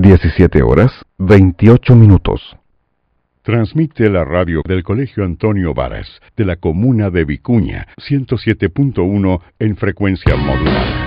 17:28. Transmite la radio del Colegio Antonio Varas, de la comuna de Vicuña, 107.1 en frecuencia modulada.